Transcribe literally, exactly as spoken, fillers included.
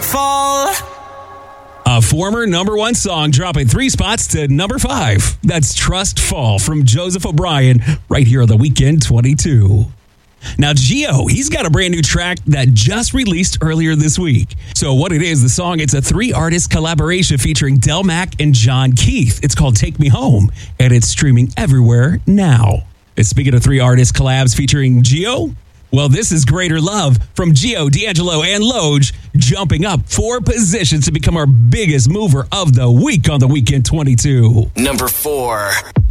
fall. A former number one song dropping three spots to number five. That's Trust Fall from Joseph O'Brien right here on The Weekend twenty-two. Now, Geo, he's got a brand new track that just released earlier this week. So what it is, the song, it's a three-artist collaboration featuring Del Mac and John Keith. It's called Take Me Home, and it's streaming everywhere now. And speaking of three-artist collabs featuring Geo, well, this is Greater Love from Geo, D'Angelo, and Loge, jumping up four positions to become our biggest mover of the week on The Weekend twenty-two. Number four.